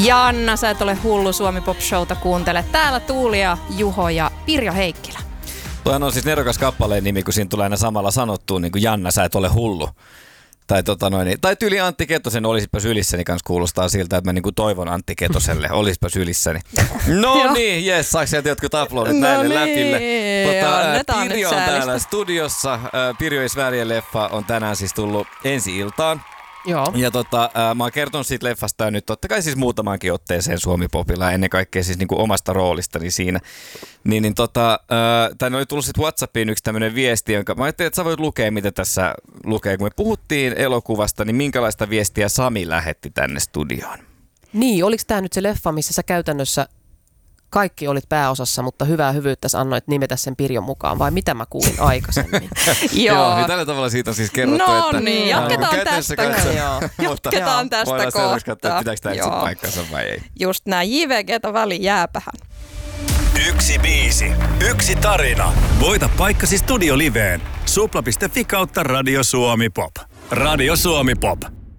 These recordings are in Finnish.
Janna, sä et ole hullu Suomi Pop Showta kuuntele. Täällä Tuuli ja Juho ja Pirjo Heikkilä. Tuohan on siis nerokas kappaleen nimi, kun siinä tulee aina samalla sanottuun, niin kuin Janna, sä et ole hullu. Tai tyyli Antti Ketosen Olisipä sylissäni kanssa kuulostaa siltä, että mä niin kuin toivon Antti Ketoselle Olisipä sylissäni. No niin, jes, saako sieltä jotkut aplodit näille läpille? Pirjo on täällä studiossa. Pirjo Isvärien leffa on tänään siis tullut ensi-iltaan. Joo. Ja mä oon kertonut siitä leffasta nyt totta kai siis muutamankin otteeseen Suomi-popilla, ennen kaikkea siis niinku omasta roolistani siinä. Tänne oli tullut sitten WhatsAppiin yksi tämmönen viesti, jonka mä ajattelin, että sä voit lukea, mitä tässä lukee. Kun me puhuttiin elokuvasta, niin minkälaista viestiä Sami lähetti tänne studioon? Niin, oliko tää nyt se leffa, missä sä käytännössä kaikki olit pääosassa, mutta hyvää hyvyyttä sä annoit nimetä sen Pirjon mukaan, vai mitä mä kuulin aikaisemmin? Joo, ja tällä tavalla siitä on siis kerrottu, no että... niin, jatketaan tästä voidaan kohtaa. Katsoa, pitääkö tämä itse paikkansa vai ei. Just nää JVG:tä väliin jääpähän. Yksi biisi, yksi tarina. Voita paikkasi Studio Liveen. Supla.fi/Radio Suomi Pop. Radio Suomi Pop.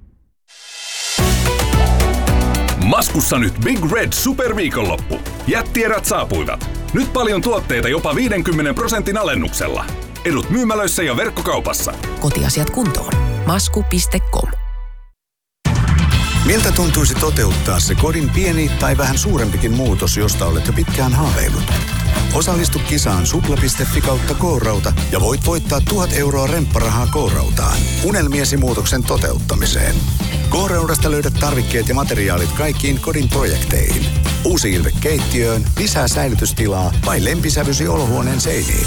Maskussa nyt Big Red Superviikonloppu. Jättierät saapuivat. Nyt paljon tuotteita jopa 50% alennuksella. Edut myymälöissä ja verkkokaupassa. Kotiasiat kuntoon. Masku.com. Miltä tuntuisi toteuttaa se kodin pieni tai vähän suurempikin muutos, josta olet jo pitkään haaveillut? Osallistu kisaan supla.fi/K-rauta ja voit voittaa 1 000 euroa rempparahaa K-rautaan unelmiesi muutoksen toteuttamiseen. K-raudasta löydät tarvikkeet ja materiaalit kaikkiin kodin projekteihin. Uusi ilme keittiöön, lisää säilytystilaa vai lempisävysi olohuoneen seiniin.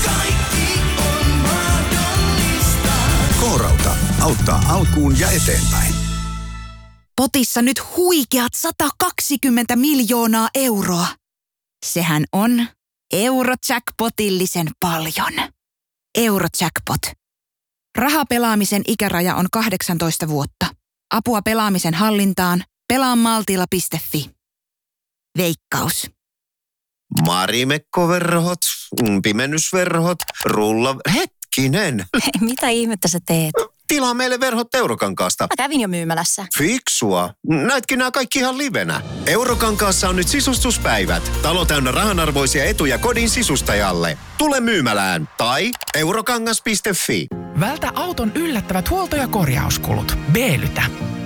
K-rauta auttaa alkuun ja eteenpäin. Potissa nyt huikeat 120 miljoonaa euroa. Sehän on Eurojackpotillisen paljon. Eurojackpot. Rahapelaamisen ikäraja on 18 vuotta. Apua pelaamisen hallintaan. Pelaamaltilla.fi. Veikkaus. Marimekkoverhot, pimennysverhot, Hetkinen! Mitä ihmettä sä teet? Tilaa meille verhot Eurokankaasta. Mä kävin jo myymälässä. Fiksua. Näetkin nämä kaikki ihan livenä. Eurokankaassa on nyt sisustuspäivät. Talo täynnä rahanarvoisia etuja kodin sisustajalle. Tule myymälään tai eurokangas.fi. Vältä auton yllättävät huolto- ja korjauskulut. Beelytä.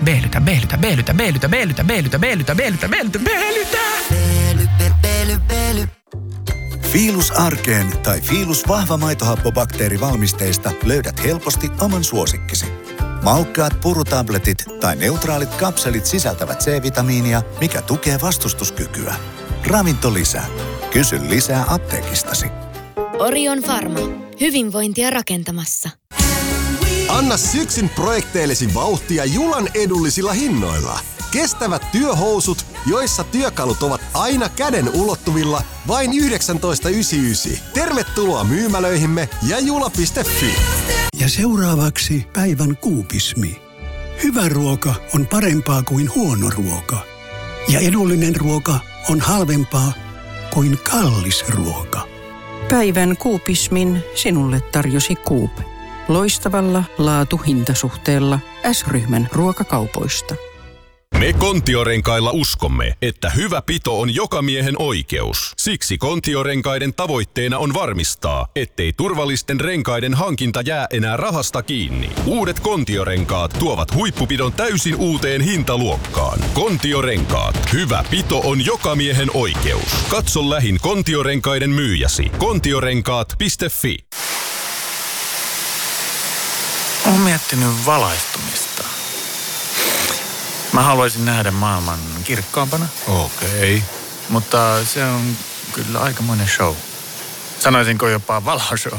Fiilus arkeen tai Fiilus vahva maitohappobakteerivalmisteista löydät helposti oman suosikkisi. Maukkaat purutabletit tai neutraalit kapselit sisältävät C-vitamiinia, mikä tukee vastustuskykyä. Ravinto lisää. Kysy lisää apteekistasi. Orion Pharma. Hyvinvointia rakentamassa. Anna syksyn projekteillesi vauhtia Julan edullisilla hinnoilla. Kestävät työhousut, joissa työkalut ovat aina käden ulottuvilla, vain 19,99. Tervetuloa myymälöihimme ja jula.fi. Ja seuraavaksi päivän kuupismi. Hyvä ruoka on parempaa kuin huono ruoka. Ja edullinen ruoka on halvempaa kuin kallis ruoka. Päivän kuupismin sinulle tarjosi Coop. Loistavalla laatu-hintasuhteella S-ryhmän ruokakaupoista. Me Kontiorenkailla uskomme, että hyvä pito on jokamiehen oikeus. Siksi Kontiorenkaiden tavoitteena on varmistaa, ettei turvallisten renkaiden hankinta jää enää rahasta kiinni. Uudet Kontiorenkaat tuovat huippupidon täysin uuteen hintaluokkaan. Kontiorenkaat. Hyvä pito on jokamiehen oikeus. Katso lähin Kontiorenkaiden myyjäsi. Kontiorenkaat.fi. Olen miettinyt valaistumista. Mä haluaisin nähdä maailman kirkkaampana. Okei. Mutta se on kyllä aikamoinen show. Sanoisinko jopa valoshow.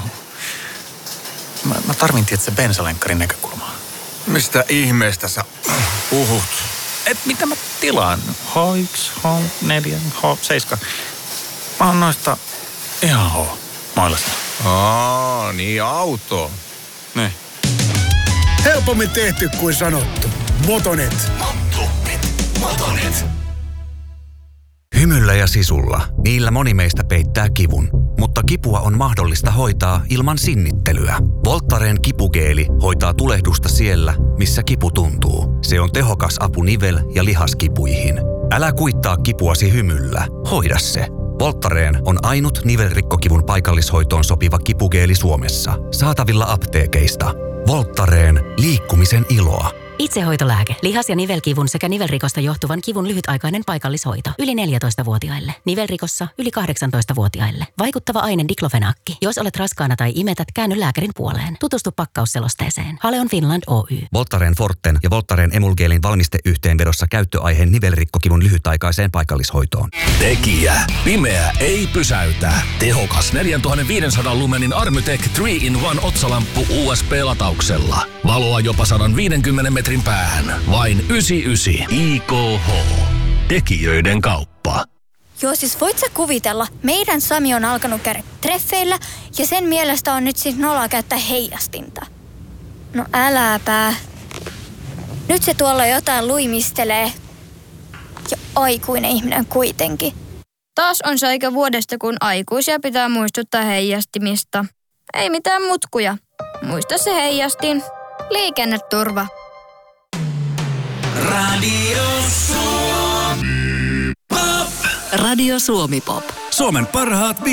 Mä tarvin tietysti bensalenkkarin näkökulmaa. Mistä ihmeestä sä puhut? Mitä mä tilaan? H1, H4, H7. Mä oon noista ihan H-mailasta. Niin auto. Niin. Helpommin tehty kuin sanottu. Motonet. Motonet. Hymyllä ja sisulla. Niillä moni meistä peittää kivun. Mutta kipua on mahdollista hoitaa ilman sinnittelyä. Voltaren kipugeeli hoitaa tulehdusta siellä, missä kipu tuntuu. Se on tehokas apu nivel- ja lihaskipuihin. Älä kuittaa kipuasi hymyllä. Hoida se. Voltaren on ainut nivelrikkokivun paikallishoitoon sopiva kipugeeli Suomessa. Saatavilla apteekeista. Voltaren. Liikkumisen iloa. Itsehoitolääke. Lihas- ja nivelkivun sekä nivelrikosta johtuvan kivun lyhytaikainen paikallishoito. Yli 14-vuotiaille. Nivelrikossa yli 18-vuotiaille. Vaikuttava aine diklofenakki. Jos olet raskaana tai imetät, käänny lääkärin puoleen. Tutustu pakkausselosteeseen. Haleon Finland Oy. Voltaren Forten ja Voltaren Emulgeelin valmisteyhteenvedossa käyttöaiheen nivelrikkokivun lyhytaikaiseen paikallishoitoon. Tekijä. Pimeä ei pysäytä. Tehokas 4500 lumenin Armytech 3-in-1 otsalamppu USB-latauksella. Valoa jopa 150 metrin päähän. Vain 99 IKH. Tekijöiden kauppa. Joo, siis voit sä kuvitella, meidän Sami on alkanut käydä treffeillä ja sen mielestä on nyt siis noloa käyttää heijastinta. No äläpä. Nyt se tuolla jotain luimistelee. Ja aikuinen ihminen kuitenkin. Taas on se aika vuodesta, kun aikuisia pitää muistuttaa heijastimista. Ei mitään mutkuja. Muista se heijastin. Liikenneturva. Radio Suomi Pop. Radio Suomi Pop. Suomen parhaat